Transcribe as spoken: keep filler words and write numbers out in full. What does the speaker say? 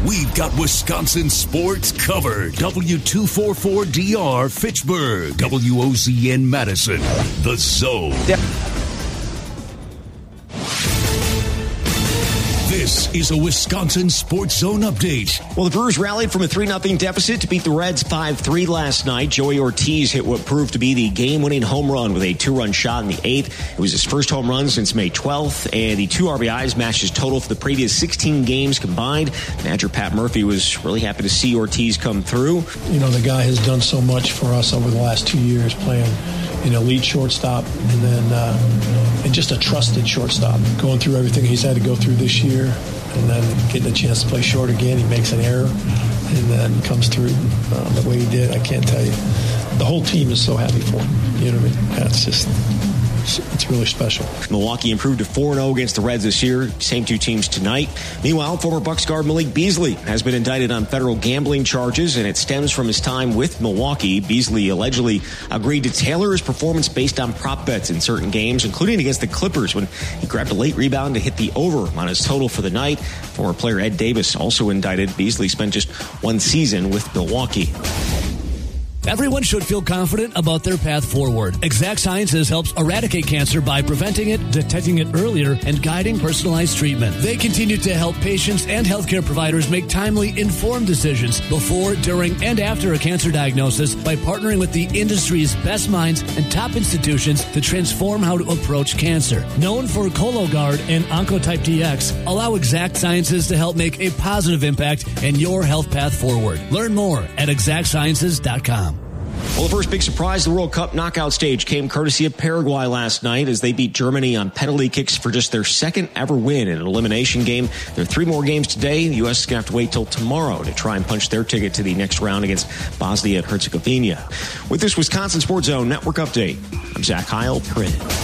We've got Wisconsin sports covered. W two forty-four D R Fitchburg. W O Z N Madison. The Zone. Yep. This is a Wisconsin Sports Zone update. Well, the Brewers rallied from a three nothing deficit to beat the Reds five three last night. Joey Ortiz hit what proved to be the game-winning home run with a two-run shot in the eighth. It was his first home run since May twelfth, and the two R B Is matched his total for the previous sixteen games combined. Manager Pat Murphy was really happy to see Ortiz come through. You know, the guy has done so much for us over the last two years playing an elite shortstop and then uh, and just a trusted shortstop. Going through everything he's had to go through this year and then getting a chance to play short again, he makes an error and then comes through uh, the way he did. I can't tell you. The whole team is so happy for him. You know what I mean? That's just... It's really special. Milwaukee improved to four and oh against the Reds this year. Same two teams tonight. Meanwhile, former Bucks guard Malik Beasley has been indicted on federal gambling charges, and it stems from his time with Milwaukee. Beasley allegedly agreed to tailor his performance based on prop bets in certain games, including against the Clippers when he grabbed a late rebound to hit the over on his total for the night. Former player Ed Davis also indicted. Beasley spent just one season with Milwaukee. Everyone should feel confident about their path forward. Exact Sciences helps eradicate cancer by preventing it, detecting it earlier, and guiding personalized treatment. They continue to help patients and healthcare providers make timely, informed decisions before, during, and after a cancer diagnosis by partnering with the industry's best minds and top institutions to transform how to approach cancer. Known for Cologuard and Oncotype D X, allow Exact Sciences to help make a positive impact in your health path forward. Learn more at exact sciences dot com. Well, the first big surprise of the World Cup knockout stage came courtesy of Paraguay last night as they beat Germany on penalty kicks for just their second ever win in an elimination game. There are three more games today. The U S is going to have to wait till tomorrow to try and punch their ticket to the next round against Bosnia and Herzegovina. With this Wisconsin Sports Zone Network update, I'm Zach Heil.